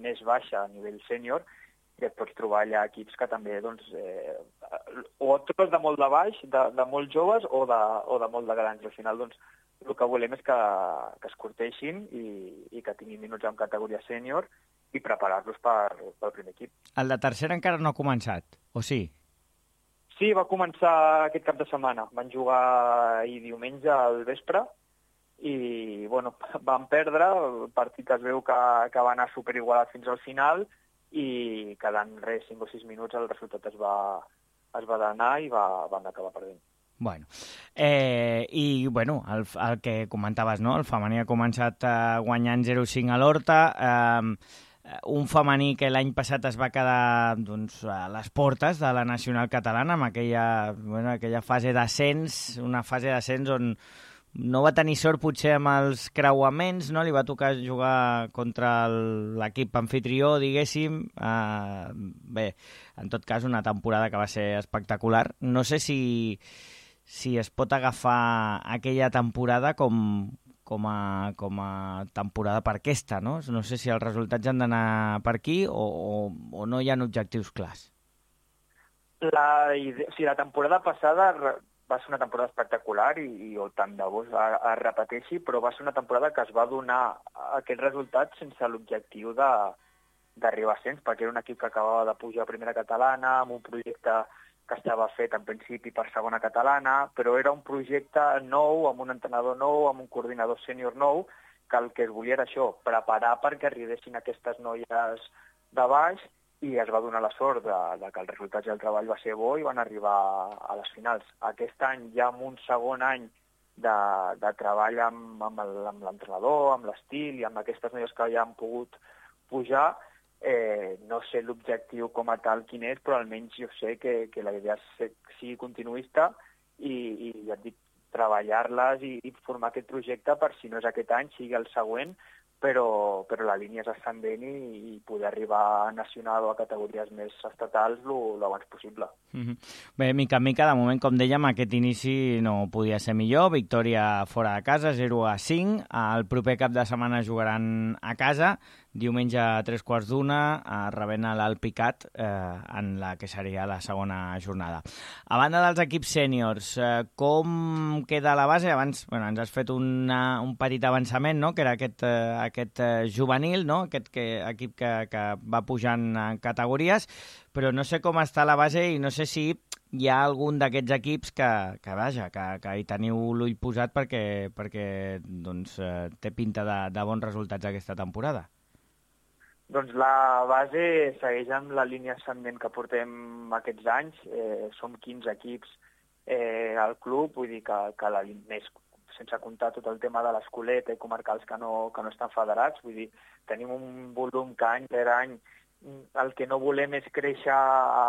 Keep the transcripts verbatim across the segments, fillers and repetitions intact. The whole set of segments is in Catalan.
més baixa a nivell sènior, i et pots trobar allà equips que també, doncs, eh, o et trobes de molt de baix, de, de molt joves, o de, o de molt de grans. Al final, doncs, el que volem és que, que es curteixin i, i que tinguin minuts en categoria sènior i preparar-los per, pel primer equip. El de tercera encara no ha començat, o sí? Sí, va començar aquest cap de setmana. Van jugar ahir diumenge al vespre i, bueno, van perdre. El partit es veu que, que va anar superigualat fins al final, i quedant res, cinc o sis minuts, el resultat es va, es va d'anar i va, van acabar perdent. Bueno, eh, i bueno, el, el que comentaves, no? El femení ha començat eh, guanyant zero cinc a l'Horta, eh, un femení que l'any passat es va quedar, doncs, a les portes de la nacional catalana, amb aquella, bueno, aquella fase d'ascens, una fase d'ascens on no va tenir sort potser amb els creuaments, no? Li va tocar jugar contra l'equip anfitrió, diguéssim. Uh, bé, en tot cas, una temporada que va ser espectacular. No sé si, si es pot agafar aquella temporada com, com, a, com a temporada per aquesta, no? No sé si els resultats han d'anar per aquí o, o, o no hi ha objectius clars. La, idea, o sigui, la temporada passada va ser una temporada espectacular i, i o tant de bo es, es repeteixi, però va ser una temporada que es va donar aquest resultat sense l'objectiu d'arribar a ascens, perquè era un equip que acabava de pujar a primera catalana, amb un projecte que estava fet en principi per segona catalana, però era un projecte nou, amb un entrenador nou, amb un coordinador sènior nou, que el que es volia era això, preparar perquè arribessin aquestes noies de baix, i es va donar la sort de, de que els resultats i el treball va ser bo i van arribar a les finals. Aquest any, ja amb un segon any de, de treball amb, amb l'entrenador, amb l'estil i amb aquestes noies que ja han pogut pujar, eh, no sé l'objectiu com a tal quin és, però almenys jo sé que, que la idea és sigui continuista i, i ja et dic, treballar-les i, i formar aquest projecte per si no és aquest any, sigui el següent, però, però la línia és ascendent i, i poder arribar a nacional o a categories més estatals l'abans possible. Mm-hmm. Bé, mica en mica, de moment, com dèiem, aquest inici no podia ser millor. Victòria fora de casa, zero a cinc. El proper cap de setmana jugaran a casa, diumenge a tres quarts d'una, rebent l'Alpicat eh, en la que seria la segona jornada. A banda dels equips sèniors, eh, com queda la base? Abans, bueno, ens has fet una, un petit avançament, no?, que era aquest, eh, aquest eh, juvenil, no?, aquest que, equip que, que va pujant en categories, però no sé com està la base i no sé si hi ha algun d'aquests equips que, que vaja, que, que hi teniu l'ull posat perquè, perquè doncs, eh, té pinta de, de bons resultats aquesta temporada. Doncs la base segueix amb la línia ascendent que portem aquests anys. Eh, som quinze equips eh, al club, vull dir que, que la, més, sense comptar tot el tema de l'escoleta i comarcals que no, que no estan federats. Vull dir, tenim un volum que any per any el que no volem és créixer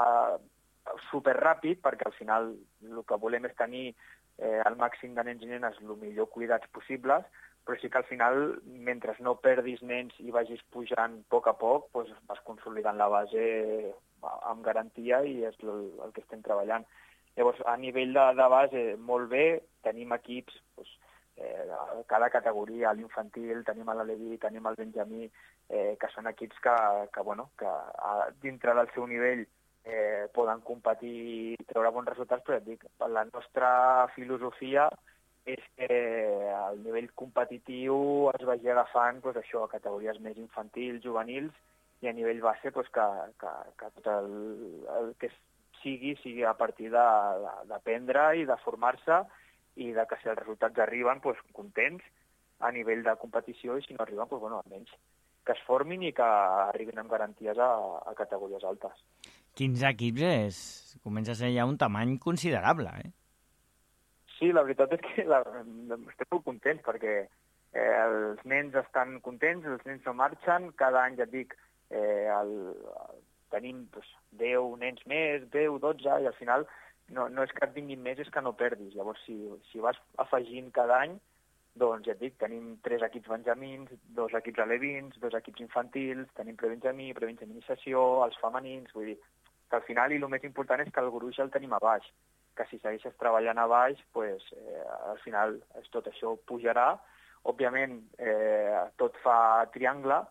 superràpid, perquè al final el que volem és tenir eh, el màxim de nens i nenes el millor cuidats possibles, però sí que al final, mentre no perdis nens i vagis pujant a poc a poc, doncs vas consolidant la base amb garantia i és el, el que estem treballant. Llavors, a nivell de, de base, molt bé, tenim equips, doncs, eh, cada categoria, l'infantil, tenim l'Aleví, tenim el Benjamí, eh, que són equips que, que, bueno, que a, dintre del seu nivell eh, poden competir i treure bons resultats, però et dic, la nostra filosofia és que al nivell competitiu es vagi agafant doncs, això, a categories més infantils, juvenils, i a nivell base doncs, que, que, que tot el, el que sigui, sigui a partir d'aprendre i de formar-se i de que si els resultats arriben, doncs, contents a nivell de competició, i si no arriben, doncs, bueno, almenys que es formin i que arribin amb garanties a, a categories altes. quinze equips és... comença a ser ja un tamany considerable, eh? Sí, la veritat és que la, estem molt contents perquè eh, els nens estan contents, els nens no marxen, cada any, ja et dic, eh, el, tenim doncs, deu nens més, deu, dotze, i al final no, no és que et vinguin més, és que no perdis. Llavors, si, si vas afegint cada any, doncs ja et dic, tenim tres equips benjamins, dos equips alevins, dos equips infantils, tenim prebenjamí, prebenjaminització, els femenins, vull dir que al final, i el més important és que el gruix el tenim a baix, que si segueixes treballant a baix, pues, eh, al final tot això pujarà. Òbviament, eh, tot fa triangle,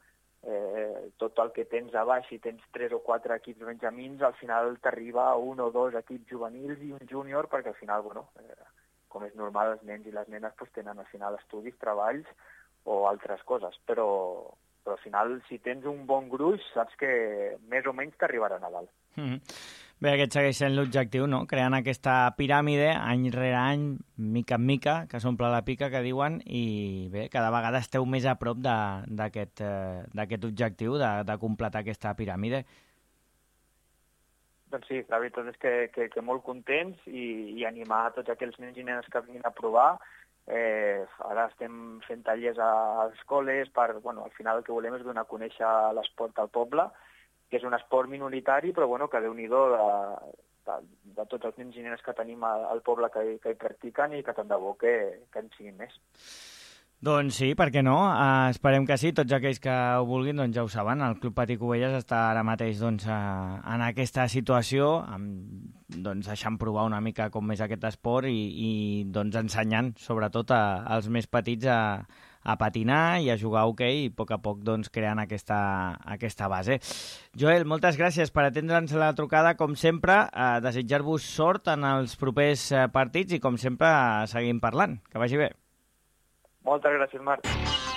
eh, tot el que tens a baix, si tens tres o quatre equips benjamins, al final t'arriba a un o dos equips juvenils i un júnior, perquè al final, bueno, eh, com és normal, els nens i les nenes pues, tenen al final estudis, treballs o altres coses, però, però al final, si tens un bon gruix, saps que més o menys t'arribarà a Nadal. Mm-hmm. Bé, aquest segueix sent l'objectiu, no? Creant aquesta piràmide any rere any, mica en mica, que s'omple la pica, que diuen, i bé, cada vegada esteu més a prop d'aquest eh, d'aquest objectiu, de, de completar aquesta piràmide. Doncs sí, la veritat és que, que, que molt contents i, i animar a tots aquells nens i nenes que vinguin a provar. Eh, ara estem fent tallers a, a escoles, per, bueno, al final el que volem és donar a conèixer l'esport al poble, que és un esport minoritari, però bueno, que déu-n'hi-do de, de, de tots els nens i nenes que tenim al poble que, que hi practiquen i que tant de bo que, que en siguin més. Doncs sí, per què no? Uh, esperem que sí. Tots aquells que ho vulguin doncs ja ho saben. El Club Patí Cubelles està ara mateix doncs, uh, en aquesta situació, amb, doncs, deixant provar una mica com és aquest esport i, i doncs, ensenyant sobretot a, als més petits a, a patinar i a jugar a hoquei i a poc a poc doncs, creant aquesta, aquesta base. Joel, moltes gràcies per atendre'ns la trucada, com sempre. Uh, desitjar-vos sort en els propers uh, partits i, com sempre, seguim parlant. Que vagi bé. Moltes gràcies, Marc.